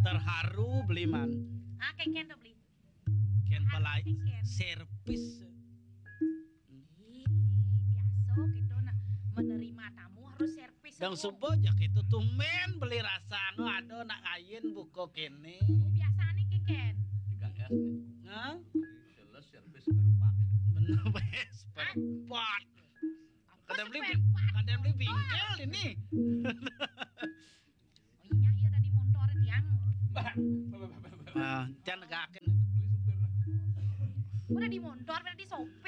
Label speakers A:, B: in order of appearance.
A: terharu beli man.
B: Keken tuh beli.
A: Ken pelai
B: Ken.
A: servis.
B: Biasa gitu nak menerima tamu harus servis.
A: Dang subuh jak itu tumben beli rasa nu ado nak ayin buko kene.
B: Biasanya keken.
C: 3S nih.
A: Hah?
C: Jelas servis berpak.
A: Bener wes perpot. Kadang beli bingkel ini.
B: Oh iya iya tadi motor tiang.
A: Can gaken.
C: Beli supirnya.
B: Udah di motor berarti sopir.